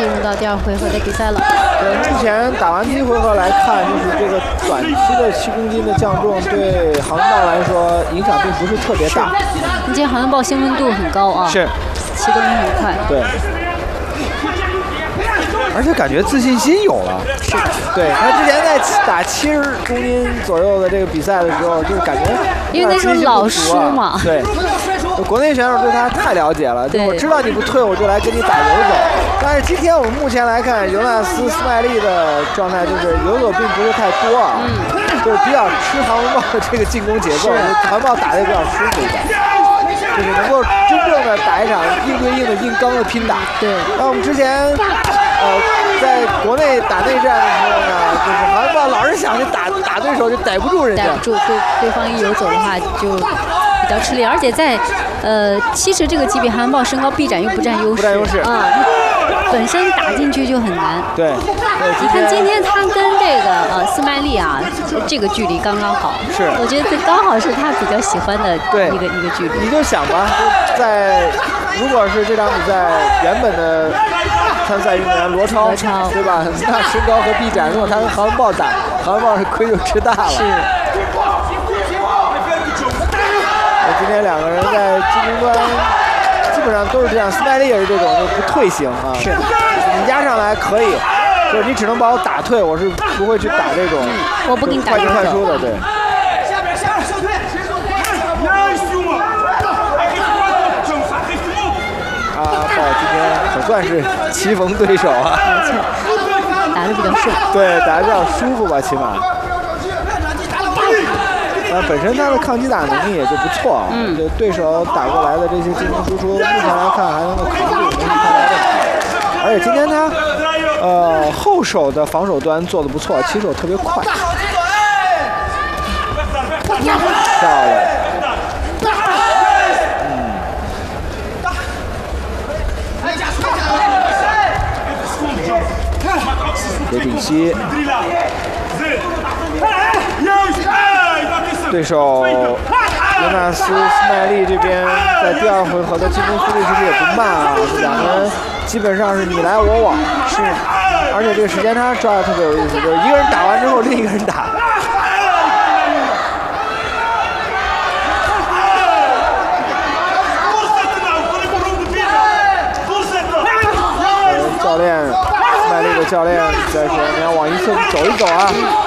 进入到第2回合的比赛了。 对，目前打完第1回合来看，就是这个短期的7公斤的降重对航运豹来说影响并不是特别大。 今天航运豹兴奋度很高啊， 是启动很快。 对。而且感觉自信心有了， 是对他之前在打70公斤左右的这个比赛的时候，就是感觉因为那时候老输嘛， 对，国内选手对他太了解了，我知道你不退，我就来跟你打游走。但是今天我们目前来看，尤纳斯·斯麦利的状态就是游走并不是太多啊，就是比较吃航运豹的这个进攻节奏，航运豹打得比较舒服一点。就是能够真正的打一场硬对硬的硬刚的拼打。 对。 那我们之前，在国内打内战的时候呢，就是航运豹老是想去打对手，就逮不住人家。 逮不住，对方一游走的话就比较吃力，而且在70这个级别，航运豹身高臂展又不占优势。 不占优势啊。本身打进去就很难。 对。 你看今天他跟这个斯麦利啊，这个距离刚刚好。 是。 我觉得这刚好是他比较喜欢的一个距离。 你就想吧，如果是这场比赛原本的参赛运动员罗超，对吧？那身高和臂展，如果他跟航运豹打，航运豹是亏就吃大了。 是。 今天2个人在进攻端。基本上都是这样，斯麦利也是这种，就不退行啊。 是， 你压上来可以，就是你只能把我打退，我是不会去打这种我不给你打快进快出的，对。豹今天可算是棋逢对手啊。 没错，打得比较顺。 对，打得比较舒服吧，起码。本身他的抗击打能力也就不错啊，就对手打过来的这些进攻输出，目前来看还能够扛住，没什么太大问题。而且今天他后手的防守端做得不错，起手特别快，漂亮。给顶膝。对手尤纳斯·斯麦利这边在第2回合的进攻速度其实也不慢啊，两个人基本上是你来我往，是，而且这个时间他抓的特别有意思，就是一个人打完之后另一个人打。教练斯麦利的教练在说你要往一侧走一走啊。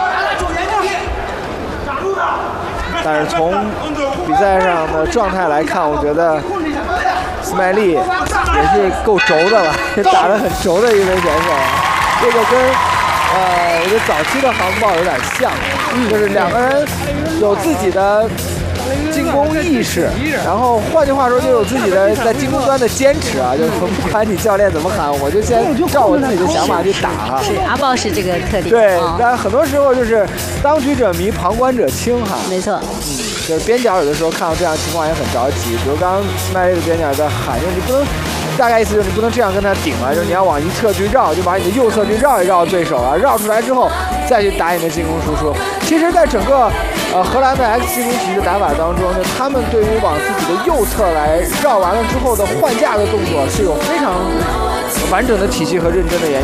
但是从比赛上的状态来看，我觉得斯麦利也是够轴的了，打得很轴的一位选手。这个跟我觉得早期的航运豹有点像，就是2个人有自己的进攻意识，然后换句话说就有自己的在进攻端的坚持啊，就是不管你教练怎么喊，我就先照我自己的想法去打啊。 是阿豹是这个特点。 对，但很多时候就是当局者迷，旁观者清哈。 没错。 就是边角有的时候看到这样情况也很着急，比如刚刚斯麦利的边角在喊，就是你不能，大概意思就是你不能这样跟他顶啊，就是你要往一侧去绕，就把你的右侧去绕一绕对手啊，绕出来之后再去打你的进攻输出。其实，在整个荷兰的 X70体系的打法当中，就他们对于往自己的右侧来绕完了之后的换架的动作是有非常完整的体系和认真的研